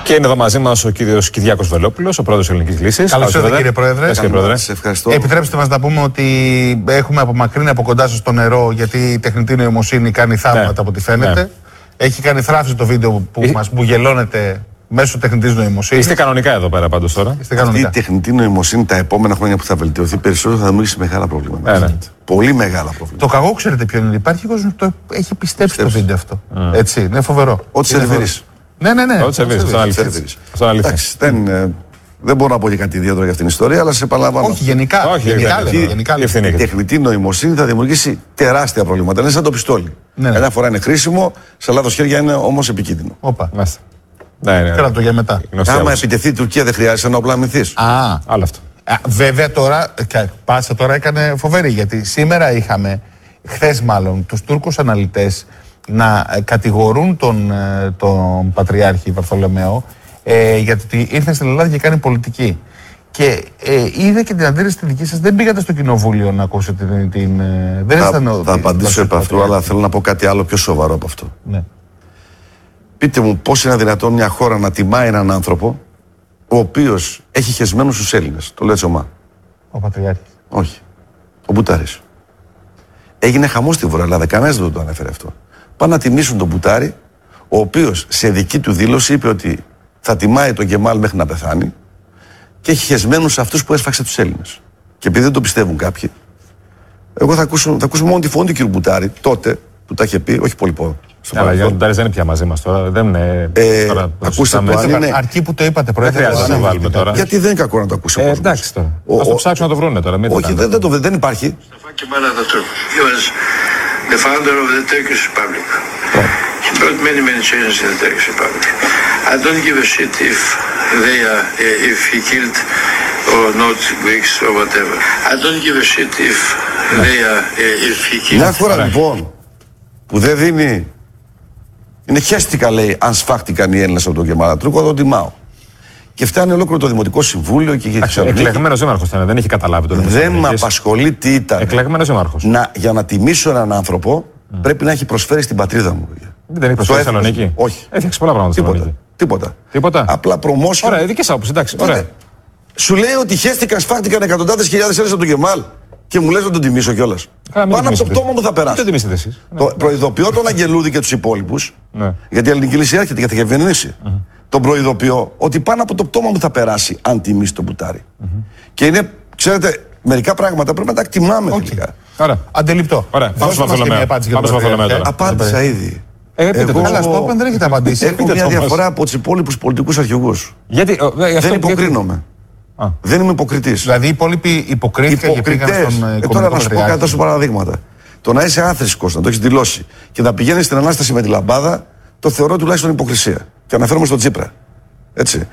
Και είναι εδώ μαζί μας ο κύριος Κυριάκος Βελόπουλος, ο πρόεδρος της Ελληνικής Λύσης. Καλώς ήρθατε, κύριε Πρόεδρε. Σας ευχαριστώ. Επιτρέψτε μας να πούμε ότι έχουμε απομακρύνει από κοντά σας το νερό, γιατί η τεχνητή νοημοσύνη κάνει θαύματα από ό,τι φαίνεται. Έχει κάνει θράψη το βίντεο που μας μπουγελώνεται μέσω τεχνητής νοημοσύνης. Είστε κανονικά εδώ πέρα πάντως τώρα. Αυτή η τεχνητή νοημοσύνη τα επόμενα χρόνια που θα βελτιωθεί περισσότερο θα δημιουργήσει μεγάλα προβλήματα. Πολύ μεγάλα προβλήματα. Το κακό, ξέρετε ποιο είναι? Υπάρχει κόσμο που το έχει πιστέψει το βίντεο αυτό. Έτσι, είναι φοβερό. Ό,τι σερβίρεις. Ναι. Ό,τι σερβίρεις. Αυτό είναι αλήθεια. Δεν μπορώ να πω και κάτι ιδιαίτερο για αυτήν την ιστορία, αλλά σε επαναλαμβάνω. Όχι, γενικά. Η τεχνητή νοημοσύνη θα δημιουργήσει τεράστια προβλήματα. Είναι σαν το πιστόλι. Една φορά είναι χρήσιμο, σε λάθος χέρια είναι όμως επικίνδυνο. Όπα. Κράτα το για μετά. Άμα επιτεθεί η Τουρκία, δεν χρειάζεται να όπλα αμυνθείς. Άλλο αυτό. Βέβαια τώρα, Πάσα τώρα έκανε φοβερή, γιατί σήμερα είχαμε, χθες μάλλον, τους Τούρκους αναλυτές να κατηγορούν τον Πατριάρχη Βαρθολομαίο γιατί ήρθε στην Ελλάδα και κάνει πολιτική. Και είδα και την αντίρρηση τη δική σας. Δεν πήγατε στο κοινοβούλιο να ακούσετε θα απαντήσω επ' αυτού, αλλά θέλω να πω κάτι άλλο πιο σοβαρό από αυτό. Ναι. Πείτε μου πώς είναι δυνατόν μια χώρα να τιμάει έναν άνθρωπο ο οποίος έχει χεσμένους τους Έλληνες. Το λέει Τσομά. Ο Πατριάρχης. Όχι. Ο Μπουτάρης. Έγινε χαμός στη Βόρεια Ελλάδα. Κανένας δεν το ανέφερε αυτό. Πάνε να τιμήσουν τον Μπουτάρη, ο οποίος σε δική του δήλωση είπε ότι θα τιμάει τον Κεμάλ μέχρι να πεθάνει και έχει χεσμένους αυτούς που έσφαξε τους Έλληνες. Και επειδή δεν το πιστεύουν κάποιοι, εγώ θα ακούσω μόνο τη φωνή του κ. Μπουτάρη, τότε που τα είχε πει, όχι πολύ πόδο. Αλλά για τον Μπουτάρης δεν είναι πια μαζί μας τώρα. Δεν είναι. Ακούστε το, αν είναι. Αρκεί που το είπατε, Πρόεδρε. Δεν χρειάζεται να το βάλουμε τώρα. Γιατί δεν είναι κακό να το ακούσουμε. Εντάξει τώρα. Ας το ψάξουν να το βρούνε τώρα. Όχι, δεν υπάρχει. The founder of the Turkish Republic. He brought many changes in the Turkish Republic. I don't give a shit if he killed or not Greeks or whatever. I don't give a shit if he killed. Μια χώρα λοιπόν που δεν δίνει. Είναι χέστηκα, λέει, αν σφάχτηκαν οι Έλληνες από τον Κεμάλ-Ατατούρκο, θα τον τιμάω. Και φτάνει ολόκληρο το Δημοτικό Συμβούλιο και εκλεγμένος δήμαρχος ήταν, δεν έχει καταλάβει το δεν με απασχολεί τι ήταν. Εκλεγμένος δήμαρχος. Για να τιμήσω έναν άνθρωπο πρέπει να έχει προσφέρει στην πατρίδα μου. Δεν έχει προσφέρει στη Θεσσαλονίκη. Όχι. Έφτιαξε πολλά πράγματα. Τίποτα. Απλά promotion. Ωραία, δική άποψη, εντάξει. Σου λέει ότι χέστηκαν, σφάχτηκαν εκατοντάδες χιλιάδες Έλληνες από τον Κεμάλ και μου λες να τον τιμήσω κιόλας. Πάνω από το πτώμα μου θα περάσει. Δεν τιμήσετε εσείς. Προειδοποιώ τον Αγγελούδη και τους υπόλοιπους, γιατί η Ελληνική Λύση έρχεται και θα κυβερνήσει. Τον προειδοποιώ ότι πάνω από το πτώμα μου θα περάσει αν τιμήσει τον Μπουτάρη. Και είναι, ξέρετε, μερικά πράγματα πρέπει να τα εκτιμάμε τελικά. Αντιληπτό. Ωραία. Πάμε στο Βαρθολομαίο τώρα. Απάντησα ήδη. Αλλά στο Open δεν έχετε απαντήσει. Έχω μια διαφορά από τους υπόλοιπους πολιτικούς αρχηγούς. Δεν υποκρίνομαι. Δεν είμαι υποκριτής. Δηλαδή οι υπόλοιποι υποκρίθηκαν και πήγαν στον Οικονομικό. Τώρα να σου πω κάτι, δώσω παραδείγματα. Το να είσαι άθρησκος, να το έχεις δηλώσει και να πηγαίνεις στην Ανάσταση με τη λαμπάδα, το θεωρώ τουλάχιστον υποκρισία. Και αναφέρομαι στον Τσίπρα. Έτσι.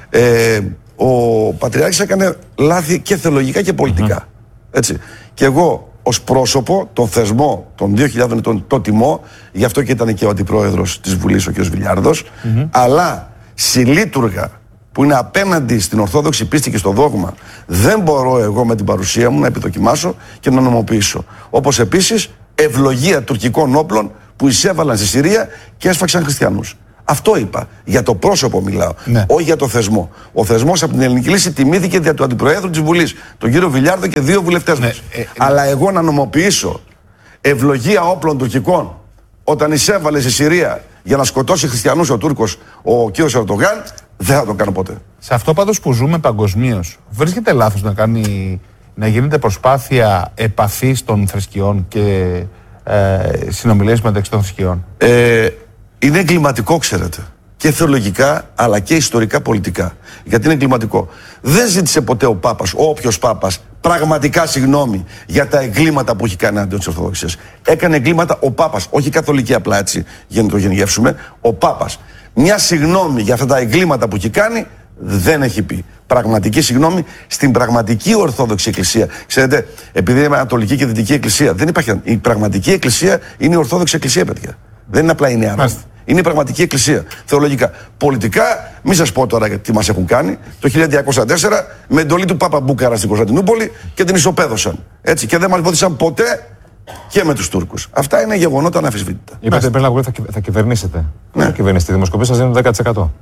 Ο Πατριάρχης έκανε λάθη και θεολογικά και πολιτικά. Έτσι. Και εγώ ως πρόσωπο, τον θεσμό των 2.000 ετών, το τιμώ, γι' αυτό και ήταν και ο αντιπρόεδρος της Βουλής, ο κ. Βιλιάρδος, αλλά συλλήτουργα που είναι απέναντι στην Ορθόδοξη πίστη και στο δόγμα, δεν μπορώ εγώ με την παρουσία μου να επιδοκιμάσω και να νομοποιήσω. Όπως επίσης ευλογία τουρκικών όπλων που εισέβαλαν στη Συρία και έσφαξαν χριστιανούς. Αυτό είπα. Για το πρόσωπο μιλάω. Όχι για το θεσμό. Ο θεσμός από την Ελληνική Λύση τιμήθηκε δια του αντιπροέδρου της Βουλής, τον κύριο Βιλιάρδο και 2 βουλευτές μας. Αλλά εγώ να νομοποιήσω ευλογία όπλων τουρκικών όταν εισέβαλε στη Συρία για να σκοτώσει χριστιανούς ο Τούρκος ο κύριος Ερντογάν, δεν θα το κάνω ποτέ. Σε αυτό πάντως που ζούμε παγκοσμίως, βρίσκεται λάθος να γίνεται προσπάθεια επαφής των θρησκειών και συνομιλίες μεταξύ των θρησκειών? Είναι εγκληματικό, ξέρετε. Και θεολογικά αλλά και ιστορικά πολιτικά. Γιατί είναι εγκληματικό. Δεν ζήτησε ποτέ ο Πάπας, όποιος Πάπας, πραγματικά συγγνώμη για τα εγκλήματα που έχει κάνει αντίον της Ορθοδοξίας. Έκανε εγκλήματα ο Πάπας, όχι η Καθολική απλά έτσι, για να το γενικεύσουμε. Ο Πάπας. Μια συγγνώμη για αυτά τα εγκλήματα που έχει κάνει δεν έχει πει. Πραγματική συγγνώμη στην πραγματική Ορθόδοξη Εκκλησία. Ξέρετε, επειδή είναι Ανατολική και Δυτική Εκκλησία, δεν υπάρχει. Η πραγματική Εκκλησία είναι η Ορθόδοξη Εκκλησία, παιδιά. Δεν είναι απλά η Νέα Ρώμη. Είναι η πραγματική Εκκλησία. Θεολογικά. Πολιτικά, μην σας πω τώρα τι μας έχουν κάνει. Το 1204 με εντολή του Πάπα Μπούκαρα στην Κωνσταντινούπολη και την ισοπαίδωσαν. Έτσι. Και δεν μας βοήθησαν ποτέ και με τους Τούρκους. Αυτά είναι γεγονότα αναμφισβήτητα. Είπατε πριν από θα κυβερνήσετε. Ναι. Θα κυβερνήσετε. Οι δημοσκοπήσεις σας δίνουν 10%.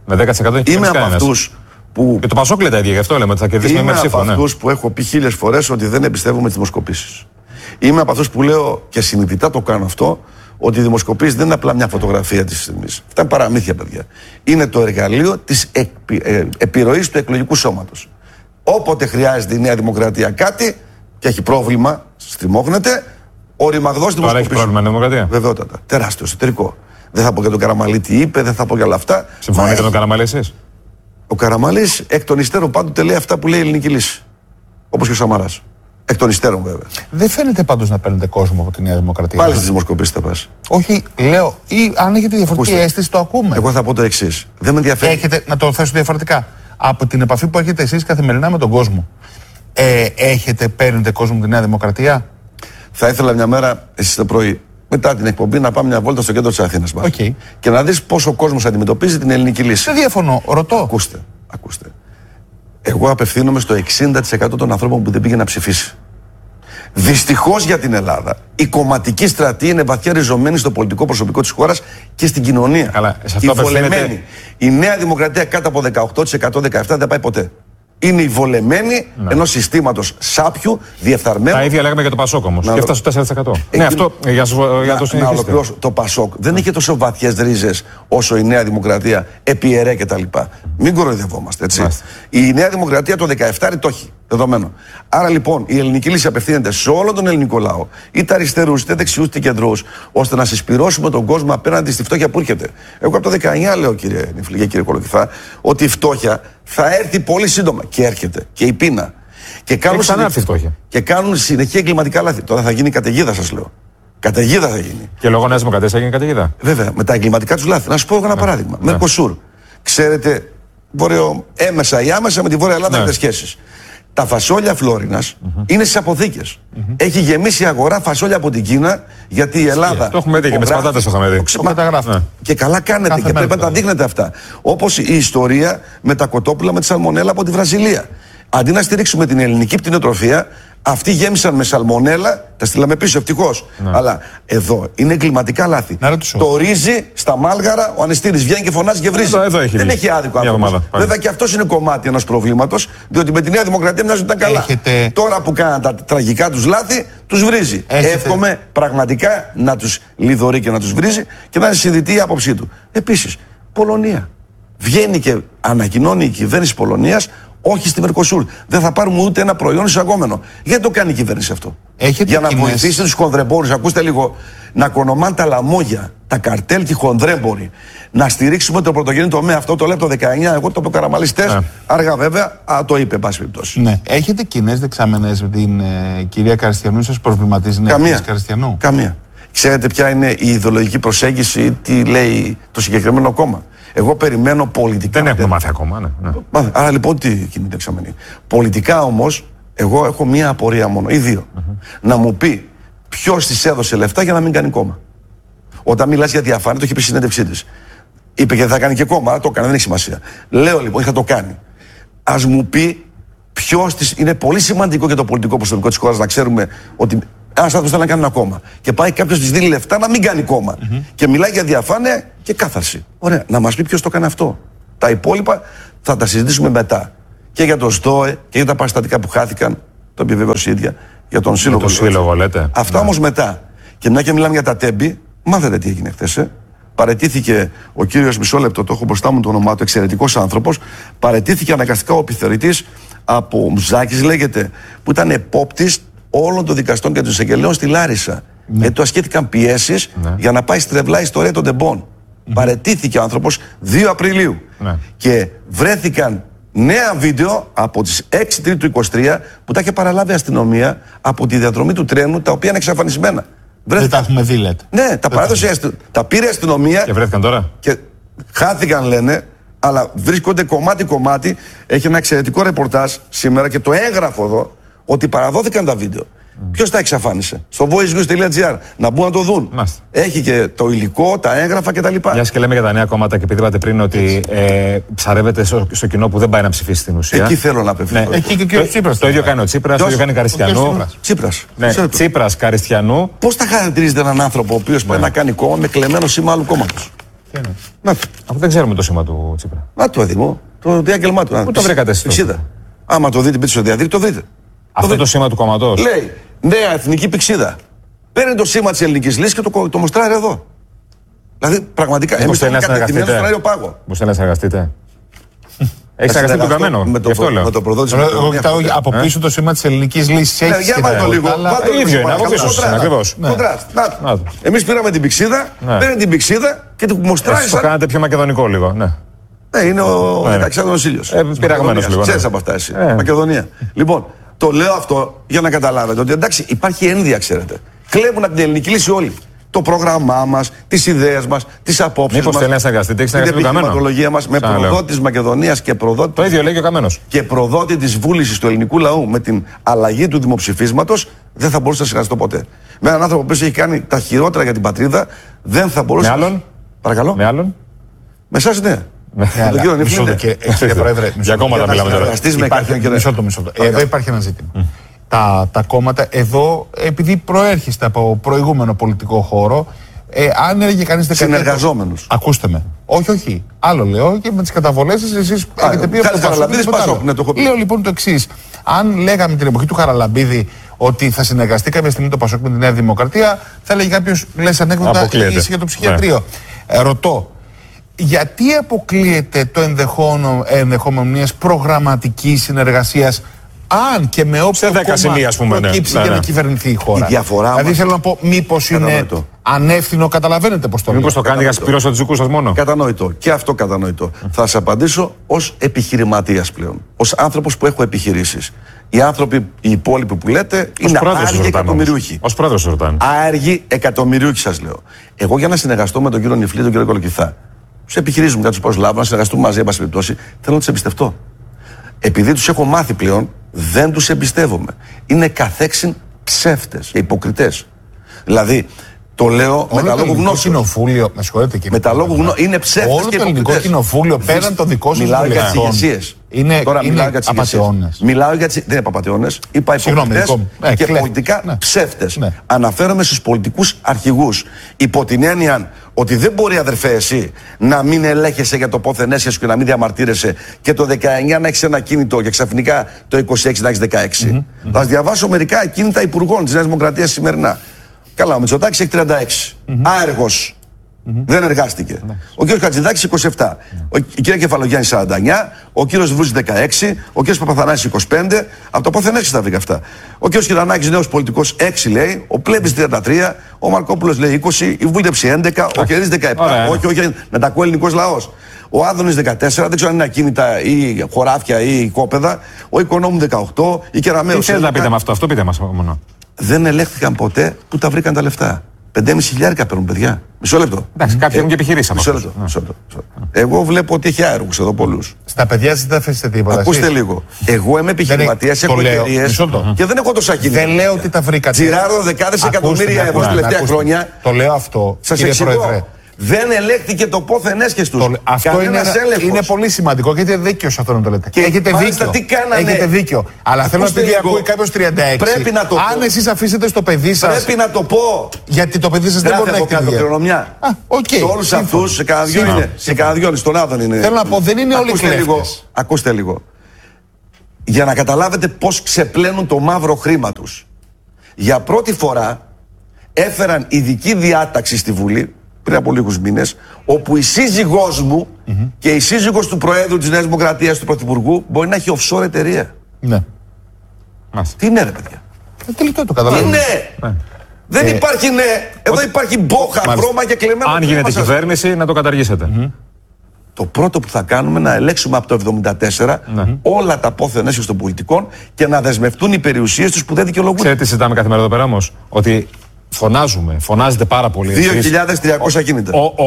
Με 10% έχει Είμαι κυβερνήσει από κανένας. αυτούς που. Και το Πασόκ λέει τα ίδια, γι' αυτό λέμε ότι θα κερδίσουμε Είμαι με ψήφο. από Ναι. αυτούς που έχω πει 1000 φορές ότι δεν εμπιστεύομαι τις δημοσκοπήσεις. Είμαι από αυτούς που λέω και συνειδητά το κάνω αυτό, ότι οι δημοσκοπήσεις δεν είναι απλά μια φωτογραφία της στιγμής. Αυτά είναι παραμύθια, παιδιά. Είναι το εργαλείο της επιρροής του εκλογικού σώματος. Όποτε χρειάζεται η Νέα Δημοκρατία κάτι και έχει πρόβλημα, στριμώχνεται, ο ρημαγδός Τώρα έχει πρόβλημα η Δημοκρατία. Βεβαιότατα. Τεράστιο εσωτερικό. Δεν θα πω για τον Καραμαλή τι είπε, δεν θα πω για όλα αυτά. Συμφωνείτε με τον Καραμαλή εσείς? Ο Καραμαλής εκ των υστέρων πάντοτε λέει αυτά που λέει η ελληνική λύση. Όπως και ο Σαμαράς. Εκ των υστέρων βέβαια. Δεν φαίνεται πάντως να παίρνετε κόσμο από τη Νέα Δημοκρατία. Πάλι στις δημοσκοπήσεις θα πας. Όχι, λέω, ή αν έχετε διαφορετική Ακούστε. αίσθηση, το ακούμε. Εγώ θα πω το εξής. Δεν με ενδιαφέρει. Έχετε, να το θέσω διαφορετικά. Από την επαφή που έχετε εσείς καθημερινά με τον κόσμο, παίρνετε κόσμο από τη Νέα Δημοκρατία? Θα ήθελα μια μέρα, εσείς το πρωί, μετά την εκπομπή, να πάμε μια βόλτα στο κέντρο της Αθήνας μας. Okay. Και να δεις πόσο ο κόσμος αντιμετωπίζει την ελληνική λύση. Δεν διαφωνώ, ρωτώ. Ακούστε. Εγώ απευθύνομαι στο 60% των ανθρώπων που δεν πήγε να ψηφίσει. Δυστυχώς για την Ελλάδα, η κομματική στρατή είναι βαθιά ριζωμένη στο πολιτικό προσωπικό της χώρας και στην κοινωνία. Καλά, σε αυτό η βολεμένη. απευθύνεται... Η Νέα Δημοκρατία κάτω από 18%, 17% δεν πάει ποτέ. Είναι η βολεμένη ενός συστήματος σάπιου, διεφθαρμένου. Τα ίδια λέγαμε για το Πασόκ όμως. Και έφτασε στο 4%. Ναι, αυτό για να το να ολοκληρώσω. Το Πασόκ δεν είχε τόσο βαθιές ρίζες όσο η Νέα Δημοκρατία, επί ΕΡΕ κτλ. Μην κοροϊδευόμαστε, έτσι. Η Νέα Δημοκρατία το 17 το έχει. Δεδομένο. Άρα λοιπόν η ελληνική λύση απευθύνεται σε όλο τον ελληνικό λαό, είτε αριστερούς, είτε δεξιούς, είτε κεντρούς, ώστε να συσπυρώσουμε τον κόσμο απέναντι στη φτώχεια που έρχεται. Εγώ από το 19 λέω, κύριε Νιφλιγέ, κύριε Κολοκυθά, ότι η φτώχεια θα έρθει πολύ σύντομα. Και έρχεται. Και η πείνα. Και κάνουν συνεχή εγκληματικά λάθη. Τώρα θα γίνει καταιγίδα, σας λέω. Καταιγίδα θα γίνει. Και λόγω Νέας Δημοκρατίας θα γίνει καταιγίδα. Βέβαια, με τα εγκληματικά τους λάθη. Να σου πω ένα παράδειγμα. Μερκοσούρ. Ξέρετε, έμεσα ή άμεσα με τη Βόρεια Ελλάδα έχετε σχέσεις. Τα φασόλια Φλόρινας είναι στις αποθήκες. Έχει γεμίσει η αγορά φασόλια από την Κίνα, γιατί η Ελλάδα. Το έχουμε δει και με τις πατάτες το είχαμε δει. Και καλά κάνετε και πρέπει να τα δείχνετε αυτά. Όπως η ιστορία με τα κοτόπουλα με τη σαλμονέλα από τη Βραζιλία. Αντί να στηρίξουμε την ελληνική πτηνοτροφία, αυτοί γέμισαν με σαλμονέλα, τα στείλαμε πίσω ευτυχώς. Αλλά εδώ είναι εγκληματικά λάθη. Το ρύζι στα Μάλγαρα, ο Ανεστήρης βγαίνει και φωνάζει και βρίζει. Δεν έχει άδικο άνθρωπος. Βέβαια και αυτός είναι κομμάτι ενός προβλήματος, διότι με τη Νέα Δημοκρατία μοιάζει ότι ήταν καλά. Τώρα που κάναν τα τραγικά τους λάθη, τους βρίζει. Εύχομαι πραγματικά να τους λιδωρεί και να τους βρίζει και να είναι συνδυτή η άποψή του. Επίσης, Πολωνία. Βγαίνει και ανακοινώνει η κυβέρνηση Πολωνίας. Όχι στη Μερκοσούρ. Δεν θα πάρουμε ούτε ένα προϊόν εισαγόμενο. Γιατί το κάνει η κυβέρνηση αυτό? Για να βοηθήσει τους χονδρεμπόρους. Ακούστε λίγο. Να κονομάνε τα λαμόγια, τα καρτέλ και οι χονδρέμποροι. Να στηρίξουμε το πρωτογενή τομέα. Αυτό το λέει από το 19. Εγώ το πω Καραμαλιστές. Άργα βέβαια, το είπε, εν πάση περιπτώσει. Ναι. Έχετε κοινές δεξαμενές με την κυρία Καριστιανού? Σας προβληματίζει η Νέα Καριστιανού? Καμία. Ξέρετε ποια είναι η ιδεολογική προσέγγιση, τι λέει το συγκεκριμένο κόμμα? Εγώ περιμένω πολιτικά. Δεν έχουμε μάθει ακόμα, ναι. Άρα λοιπόν τι κινείται εξαμενή? Πολιτικά όμως, εγώ έχω μία απορία μόνο, ή δύο. Να μου πει ποιος της έδωσε λεφτά για να μην κάνει κόμμα. Όταν μιλάς για διαφάνεια, το έχει πει στη συνέντευξή της. Είπε και θα κάνει και κόμμα, αλλά το έκανε, δεν έχει σημασία. Λέω λοιπόν, θα το κάνει. Ας μου πει ποιος της. Είναι πολύ σημαντικό για το πολιτικό προσωπικό της χώρας να ξέρουμε ότι ένας άνθρωπος θέλει να κάνει ένα κόμμα και πάει κάποιος της δίνει λεφτά να μην κάνει κόμμα. Και μιλάει για διαφάνεια και κάθαρση. Ωραία, να μας πει ποιος το κάνει αυτό. Τα υπόλοιπα θα τα συζητήσουμε μετά. Και για το ΣΔΟΕ και για τα παραστατικά που χάθηκαν, το επιβεβαίωσε η ίδια, για τον σύλλογο. Το σύλλογο, λέτε. Αυτά όμως μετά. Και μια και μιλάμε για τα τέμπη, μάθατε τι έγινε χθες. Παραιτήθηκε ο κύριος, μισό λεπτό, το έχω μπροστά μου το όνομά του, εξαιρετικός άνθρωπος. Παραιτήθηκε αναγκαστικά ο επιθεωρητής από Μουζάκης, λέγεται, που ήταν επόπτης όλων των δικαστών και των εισαγγελέων στη Λάρισα. Γιατί του ασκήθηκαν πιέσεις για να πάει στρεβλά η ιστορία των τεμπών. Παραιτήθηκε ο άνθρωπος 2 Απριλίου. Και βρέθηκαν νέα βίντεο από τις 6 Τρίτου 23 που τα είχε παραλάβει η αστυνομία από τη διαδρομή του τρένου, τα οποία είναι εξαφανισμένα. Δεν τα έχουμε δει, λέτε? Ναι, τα πήρε η αστυνομία. Και βρέθηκαν τώρα. Και χάθηκαν, λένε, αλλά βρίσκονται κομμάτι-κομμάτι. Έχει ένα εξαιρετικό ρεπορτάζ σήμερα και το έγγραφο εδώ ότι παραδόθηκαν τα βίντεο. Ποιος τα εξαφάνισε? Στο voicenews.gr. Να μπουν να το δουν. Έχει και το υλικό, τα έγγραφα κτλ. Μια και λέμε για τα νέα κόμματα και επειδή είπατε πριν ότι ψαρεύεται στο κοινό που δεν πάει να ψηφίσει στην ουσία. Εκεί θέλω να απευθυνθώ. Εκεί και ο Τσίπρας. Το ίδιο κάνει ο Τσίπρας, το ίδιο κάνει Καριστιανού. Τσίπρας, Καριστιανού. Πώς θα χαρακτηρίζετε έναν άνθρωπο ο οποίος πάει να κάνει κόμμα με κλεμμένο σήμα άλλου κόμματος? Να, Αφού δεν ξέρουμε το σήμα του Τσίπρα. να το Δήμο, το διάγγελμά του. Πού το βρήκατε εσείς? Πηξίδα. Άμα το δείτε, μπείτε στο διαδίκτυο, το δείτε. Αυτό το σήμα του κόμματος. Λέει Νέα Εθνική Πηξίδα. Παίρνει το σήμα της ελληνικής λύσης και το μοστράρει εδώ. Δηλαδή, πραγματικά, εμείς θέλει είμαστε να κατευθυνμένοι στον αέριο συνεργαστείτε. πάγο. Μου στέλνει να συνεργαστείτε. Έχει συνεργαστεί με τον Καμένο. Με το προδότη της Εγώ Μακεδονίας. κοιτάω από πίσω το σήμα της ελληνικής λύσης. Ναι, Έχει για βάλτε το λίγο. αλλά- βάλτε το ίδιο λίγο, είναι, από παρακαλώ. πίσω σας είναι, ακριβώς. Κοντράστ. Να Να το. το. Εμείς πήραμε την πηξίδα, Ναι. παίρνει την πηξίδα και του μοστράει Εσείς το σαν. κάνατε πιο μακεδονικό λίγο. Ναι. Ναι, είναι ο Ναι. Αλεξάνδρος Ήλιος. πειραγμένος λίγο, ναι. Ξέρεις από αυτά εσύ. Ε. Μακεδονία. Λοιπόν, το λέω αυτό για να καταλάβετε ότι εντάξει υπάρχει ένδια, ξέρετε. Κλέβουν από την ελληνική λύση όλοι. Το πρόγραμμά μας, τις ιδέες μας, τις απόψεις Μήπως μας. θέλει να συνεργαστείτε, έχει την συνεργαστεί με τον Καμένο. επιχειρηματολογία μας με Ξαναλέω. προδότη της Μακεδονίας και προδότη Το ίδιο λέει και ο Καμένος. και προδότη της βούλησης του ελληνικού λαού με την αλλαγή του δημοψηφίσματος, δεν θα μπορούσα να συνεργαστώ ποτέ. Με έναν άνθρωπο που έχει κάνει τα χειρότερα για την πατρίδα, δεν θα μπορούσα. Με άλλον? Παρακαλώ. Με άλλον. Με εσάς ναι. Με τον κύριο Μισό Νιφλίντε. το, κύριε Πρόεδρε. Για κόμματα μιλάμε τώρα. Συνεργαστείς με κάποιον και Μισό το. Εδώ υπάρχει ένα ζήτημα. Τα κόμματα, εδώ, επειδή προέρχεστε από προηγούμενο πολιτικό χώρο, αν έλεγε κανείς Συνεργαζόμενους. Ακούστε με. Όχι. Άλλο λέω και με τις καταβολές σας εσείς έχετε πει Χάρης Χαραλαμπίδης, Πασόκ, ναι, το έχω πει. Λέω λοιπόν το εξής. Αν λέγαμε την εποχή του Χαραλαμπίδη ότι θα συνεργαστεί κάποια στιγμή το Πασόκ με τη Νέα Δημοκρατία, θα έλεγε κάποιος, λες ανέκδοτα, Αποκλείεται. είσαι για το ψυχιατρίο. Ρωτώ, γιατί αποκλείεται το ενδεχόμενο μιας προγραμματικής συνεργασίας, αν και με όποιο Σε 10 σημεία, ας πούμε, ναι. προκύψει Ναι, για να ναι. κυβερνηθεί η χώρα. Η διαφορά Δηλαδή μας- θέλω να πω, μήπως είναι Κατανοητό. ανεύθυνο, καταλαβαίνετε πώς το λέω. Μήπως το κάνει για να συμπληρώσετε τους δικούς σας μόνο. Κατανοητό. Και αυτό κατανοητό. Θα σας απαντήσω ως επιχειρηματίας πλέον. Ως άνθρωπος που έχω επιχειρήσεις. Οι άνθρωποι, οι υπόλοιποι που λέτε, είναι άργοι εκατομμυριούχοι. Ως πρόεδρος σας ρωτάνε. Άεργοι εκατομμυριούχοι, σας λέω. Εγώ για να συνεργαστώ με τον κύριο Νιφλή, τον κύριο Κολοκυθά, τους επιχειρήσεις μου, κάτι τους προσλάβω, να συνεργαστούμε μαζί, εν πάση περιπτώσει, θέλω να τους εμπιστευτώ. Επειδή τους έχω μάθει πλέον, δεν τους εμπιστεύομαι. Είναι καθέξιν ψεύτες και υποκριτές. Δηλαδή, το λέω με τα λόγου γνώσεως. Κοινοβούλιο, με συγχωρείτε κύριε. Με τα λόγου γνώσεως. Είναι ψεύτες Όλο και το ελληνικό υποκριτές. κοινοβούλιο, πέραν το δικό σας Μιλάω για τις βουλευτών, ηγεσίες. είναι μιλάω για τις ηγεσίες. απατεώνες. Μιλάω για τις. Δεν είναι απατεώνες. Είπα Συγγνώμη, υποκριτές δικό μου. και κλαίει. πολιτικά Ναι. ψεύτες. Ναι. Αναφέρομαι στους πολιτικούς αρχηγούς. Υπό την έννοια ότι δεν μπορεί, αδερφέ, εσύ να μην ελέγχεσαι για το πόθεν έσχεσαι και να μην διαμαρτύρεσαι και το 19 να έχεις ένα κίνητο και ξαφνικά το 26 να έχεις 16. Θα σας διαβάσω μερικά κίνητα υπουργών της Νέας Δημοκρατίας σημερινά. Καλά, ο Μητσοτάκης έχει 36. Άεργος. Δεν εργάστηκε. Ο κύριος Χατζηδάκης 27. Η κυρία Κεφαλογιάννη 49. Ο κύριος Βούζης 16. Ο κύριος Παπαθανάσης 25. Από το πόθεν έξι τα βρήκα αυτά. Ο κύριος Κυρανάκης, νέος πολιτικός, 6 λέει. Ο Πλέμπης 33. Ο Μαρκόπουλος λέει 20. Η Βούλτεψη 11. Ο Κερής 17. Ωραία. Όχι, να τα ακούει ελληνικός λαός. Ο Άδωνης 14. Δεν ξέρω αν είναι ακίνητα ή χωράφια ή κόπεδα. Ο Οικονόμου 18. Η Τι Κεραμέως θέλετε να 11. πείτε με αυτό πείτε μας μόνο. Δεν ελέγχθηκαν ποτέ που τα βρήκαν τα λεφτά. 5.500 παίρνουν, παιδιά. Μισό λεπτό. Εντάξει, κάποιοι έχουν και επιχειρήσει από Μισό αυτούς. λεπτό. Μισό λεπτό. Εγώ βλέπω ότι έχει άεργους εδώ πολλούς. Στα παιδιά σας δεν θα αφήσετε τίποτα. Ακούστε εσείς. λίγο. Εγώ είμαι επιχειρηματίας, το έχω λέω. εταιρείες Μισό λεπτό. και δεν έχω τόσα κίνητρα. Δεν λέω ότι τα βρήκατε. Τσιράρω δεκάδες εκατομμύρια ευρώ τα τελευταία χρόνια. Το λέω αυτό, Σας κύριε εξηγώ. Πρόεδρε. Δεν ελέγχθηκε το πόθεν έσχες τους. Αυτό είναι πολύ σημαντικό και έχετε δίκιο σε αυτό να το λέτε. Και έχετε μάλιστα δίκιο. τι κάνανε. Έχετε δίκιο. Αλλά θέλω να Ακούστε πει ότι λίγο. ακούει κάποιος 36. Πρέπει να το Αν πω. εσείς αφήσετε στο παιδί σας. Πρέπει να το πω. Γιατί το παιδί σας δεν μπορεί να έχει κάτω τη δουλειά. κληρονομιά. οκ, Σε όλους σύμφωνο. αυτούς, σε κανένα δυο Σύμφωνο. είναι. Σε κανένα δυο είναι. Στον Άδων είναι. Θέλω να πω, δεν είναι όλοι Ακούστε κλέφτες. λίγο. Ακούστε λίγο. Για να καταλάβετε πώς ξεπλένουν το μαύρο χρήμα τους. Για πρώτη φορά έφεραν ειδική διάταξη στη Βουλή πριν από λίγους μήνες, όπου η σύζυγός μου και η σύζυγος του Προέδρου της Νέας Δημοκρατίας, του Πρωθυπουργού, μπορεί να έχει offshore εταιρεία. Ναι. Μάλιστα. Τι είναι, ρε παιδιά. Τελικά το Τι καταλαβαίνω. είναι. Δεν υπάρχει ναι. Εδώ υπάρχει μπόχα, Μάλιστα. βρώμα και κλεμμένο. Αν χρήμα γίνεται σας. κυβέρνηση, να το καταργήσετε. Το πρώτο που θα κάνουμε να ελέγξουμε από το 1974 όλα τα πόθεν έσχες των πολιτικών και να δεσμευτούν οι περιουσίες τους που δεν δικαιολογούν. Ξέρετε τι συζητάμε κάθε μέρα εδώ πέρα όμως? Ότι φωνάζετε πάρα πολύ. εσείς. 2.300 κίνητα.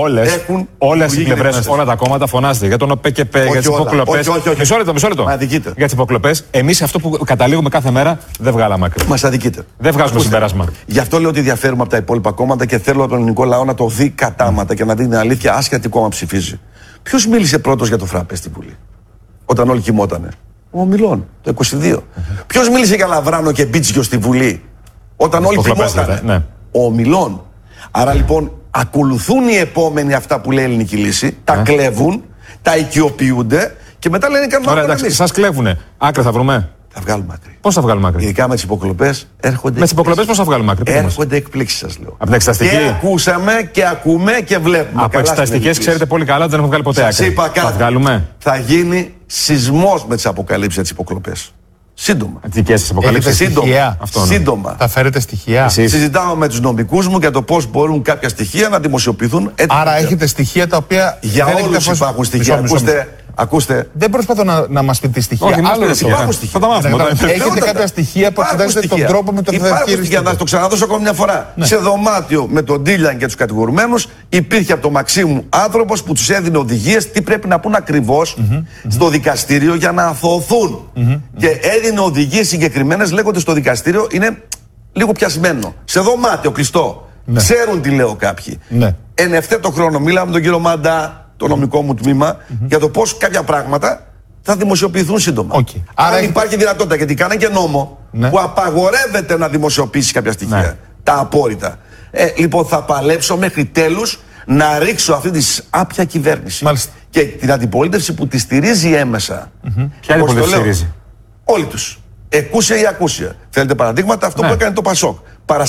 Όλες οι πλευρές, όλα τα κόμματα φωνάζετε για τον ΟΠΕΚΕΠΕ, για τις όλα. υποκλοπές. Όχι. Μισό λεπτό. Μα αδικείτε. Για τις υποκλοπές, εμείς αυτό που καταλήγουμε κάθε μέρα δεν βγάλαμε άκρη. Μας αδικείτε. Δεν βγάζουμε συμπέρασμα. Γι' αυτό λέω ότι διαφέρουμε από τα υπόλοιπα κόμματα και θέλω από τον ελληνικό λαό να το δει κατάματα και να δει την αλήθεια άσχετα τι κόμμα ψηφίζει. Ποιος μίλησε πρώτος για το φράπε στη Βουλή, όταν όλοι κοιμότανε? Ο Μιλών, το 22. Ποιος μίλησε για Λαβράνο και Μπίτσιο στη Βουλή, όταν όλοι Υποκλοπές, κοιμότανε? ναι. Ο Μιλών. Άρα λοιπόν Ακολουθούν οι επόμενοι αυτά που λέει η ελληνική λύση, τα κλέβουν, τα οικειοποιούνται και μετά λένε κάνουμε. Ωραία, εντάξει, σας κλέβουνε. Άκρη θα βρούμε. Θα βγάλουμε άκρη. Πώς θα βγάλουμε άκρη? Ειδικά με τις υποκλοπές έρχονται. Με τις υποκλοπές πώς θα βγάλουμε άκρη? Έρχονται εκπλήξεις, σας λέω. Από την εξεταστική. Και ακούσαμε και ακούμε και βλέπουμε. Από εξεταστικές ξέρετε πολύ καλά ότι δεν έχουν βγάλει ποτέ άκρη. Θα βγάλουμε. Θα γίνει σεισμός με τις αποκαλύψεις για τις υποκλοπές. Σύντομα. Δικές σας αποκαλύψεις. Σύντομα. Θα φέρετε στοιχεία. Εσείς. Συζητάω με τους νομικούς μου για το πώς μπορούν κάποια στοιχεία να δημοσιοποιηθούν. Άρα έχετε στοιχεία τα οποία. Για όλους υπάρχουν στοιχεία. Ακούστε. Δεν προσπαθώ να μας πείτε στοιχεία. Όχι, Άλλο υπάρχουν στοιχεία. Θα τα μάθουμε. Έχετε κάποια στοιχεία που εξετάζετε τον τρόπο με τον οποίο θα Υπάρχουν στοιχεία. χειριστείτε. Να το ξαναδώσω ακόμη μια φορά. Σε δωμάτιο με τον Ντίλιαν και τους κατηγορουμένους υπήρχε από το Μαξίμου άνθρωπος που τους έδινε οδηγίες τι πρέπει να πούν ακριβώς στο δικαστήριο για να αθωωθούν. Και έδινε οδηγίες συγκεκριμένες λέγοντας στο δικαστήριο είναι λίγο πιασμένο. Σε δωμάτιο κλειστό. Ξέρουν τι λέω κάποιοι. Εν ευθέτω χρόνο μίλαμε με τον κύριο Μαντά, το νομικό μου τμήμα, για το πώς κάποια πράγματα θα δημοσιοποιηθούν σύντομα. Άρα υπάρχει δυνατότητα, γιατί κάνανε και νόμο που απαγορεύεται να δημοσιοποιήσει κάποια στοιχεία. Τα απόρριτα. Λοιπόν, θα παλέψω μέχρι τέλους να ρίξω αυτή τη άπια κυβέρνηση. Μάλιστα. Και την αντιπολίτευση που τη στηρίζει έμεσα. Ποια αντιπολίτευση στηρίζει? Όλοι τους. Εκούσια ή ακούσια. Θέλετε παραδείγματα? Αυτό που έκανε το Πασόκ.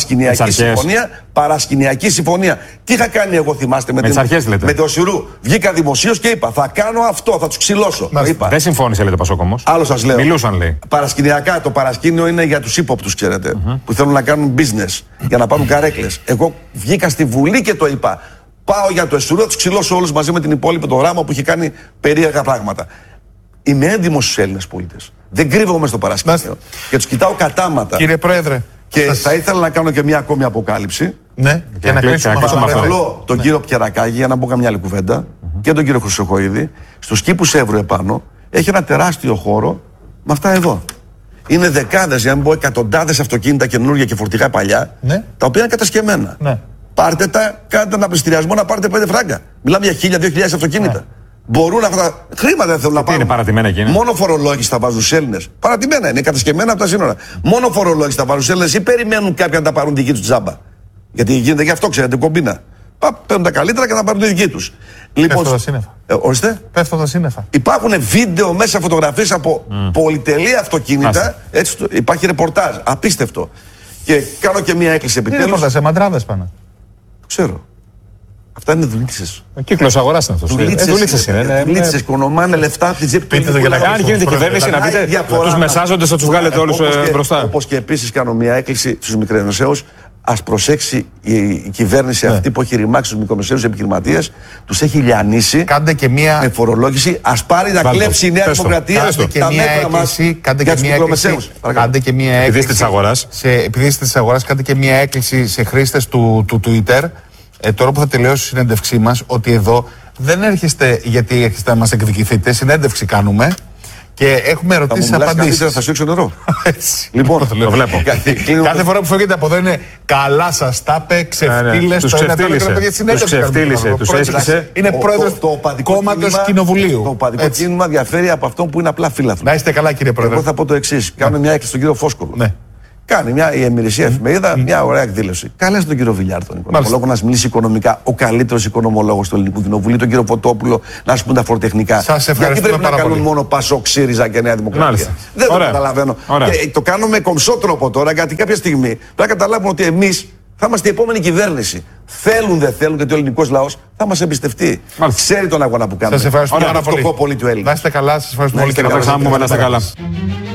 Παρασκηνιακή συμφωνία. Τι είχα κάνει εγώ, θυμάστε, με το Οσυρού? Βγήκα δημοσίως και είπα: θα κάνω αυτό, θα τους ξυλώσω. Δεν συμφώνησε, λέει το Πασόκ όμως. Άλλο σας λέω. Μιλούσαν, λέει. Παρασκηνιακά. Το παρασκήνιο είναι για τους ύποπτους, ξέρετε. Που θέλουν να κάνουν business για να πάρουν καρέκλες. Εγώ βγήκα στη Βουλή και το είπα: πάω για το Οσυρού, θα τους ξυλώσω όλους μαζί με την υπόλοιπη το γράμμα που είχε κάνει περίεργα πράγματα. Είμαι έντιμος στους Έλληνες πολίτες. Δεν κρύβομαι στο παρασκήνιο. Και τους κοιτάω κατάματα. Κύριε Πρόεδρε. Και θα ήθελα να κάνω και μια ακόμη αποκάλυψη. Ναι, και να κλείσουμε αυτό. Παρακαλώ τον κύριο Πιερακάκη, για να μπω καμιά άλλη κουβέντα, και τον κύριο Χρυσοχοΐδη, στους κήπους Εύρου επάνω, έχει ένα τεράστιο χώρο με αυτά εδώ. Είναι δεκάδες, για να μην πω εκατοντάδες αυτοκίνητα καινούργια και φορτηγά παλιά, τα οποία είναι κατασκευμένα. Πάρτε τα, κάντε ένα πληστηριασμό να πάρετε 5 φράγκα. Μιλάμε για 1.000-2.000 αυτοκίνητα. Μπορούν αυτά. Χρήματα δεν θέλουν να πάρουν. Είναι παρατημένα εκείνα. Μόνο φορολόγηση θα βάζουν στους Έλληνες. Παρατημένα είναι, κατασκευμένα από τα σύνορα. Μόνο φορολόγηση θα βάζουν στους Έλληνες ή περιμένουν κάποιοι να τα πάρουν δική τους τζάμπα? Γιατί γίνεται γι' αυτό, ξέρετε, κομπίνα. Παίρνουν τα καλύτερα και να πάρουν τη δική τους. Λοιπόν, πέφτω τα σύννεφα. Ορίστε. Πέφτω τα σύννεφα. Υπάρχουν βίντεο μέσα, φωτογραφίες από πολυτελή αυτοκίνητα. Έτσι, υπάρχει ρεπορτάζ. Απίστευτο. Και κάνω και μία έκκληση επιτέλους. Τι ρεπορτάζ, σε μαντράδες πάνε? Ξέρω. Αυτά είναι δουλίτσες. Ο κύκλος αγοράς είναι αυτός. Δουλίτσες είναι. Δουλίτσες, οικονομάνε λεφτά από την τσέπη του. Πείτε το για να κάνει γίνεται η κυβέρνηση να πείτε τους μεσάζοντες θα τους βγάλετε όλους μπροστά. Όπως και επίσης κάνω μια έκκληση στους μικρομεσαίους. Ας προσέξει η κυβέρνηση αυτή που έχει ρημάξει τους μικρομεσαίους επιχειρηματίες, τους έχει λιανίσει. Κάντε και μία. Με φορολόγηση. Ας πάρει να κλέψει η Νέα Δημοκρατία τα μέτρα μας για τους μικρομεσαίους. Κάντε και μία έκκληση. Επειδή είστε της αγοράς, κάντε και μία έκκληση σε χρήστες του Twitter. Τώρα που θα τελειώσει η συνέντευξή μας, ότι εδώ δεν έρχεστε γιατί έρχεστε να μας εκδικηθείτε, συνέντευξη κάνουμε και έχουμε ερωτήσεις απαντήσεις. Θα σου έξω νερό. Λοιπόν, το βλέπω. Κάθε φορά που φεύγετε από εδώ είναι καλά σας τα είπε, ξεφτύλες, τους ξεφτύλισε, τους έσχισε. Είναι πρόεδρος κόμματος κοινοβουλίου. Το οπαδικό κίνημα διαφέρει από αυτό που είναι απλά φύλαθρο. Να είστε καλά, κύριε Πρόεδρε. Εγώ θα πω το εξής. Κάνω μια έκκληση στον κύριο Φόσκολο. Κάνει η Εμμυρισία Εφημερίδα μια ωραία εκδήλωση. Καλέστε τον κύριο Βιλιάρ, τον οικονομολόγο, να μιλήσει οικονομικά. Ο καλύτερος οικονομολόγος του Ελληνικού Κοινοβουλίου, τον κύριο Φωτόπουλο, να σου πούν τα φοροτεχνικά. Σας ευχαριστούμε. Γιατί πρέπει πάρα να κάνουν πολύ. μόνο Πασόκ, ΣΥΡΙΖΑ και Νέα Δημοκρατία? Δεν το καταλαβαίνω. Και το κάνω με κομψό τρόπο τώρα, γιατί κάποια στιγμή πρέπει να καταλάβουν ότι εμείς θα είμαστε η επόμενη κυβέρνηση. Θέλουν, δεν θέλουν, γιατί ο ελληνικός λαός θα μας εμπιστευτεί. Ξέρει τον αγώνα που κάνουμε. Σας ευχαριστούμε πάρα πολύ. Να είστε καλά, σας ευχαριστούμε πολύ. Να είστε καλά.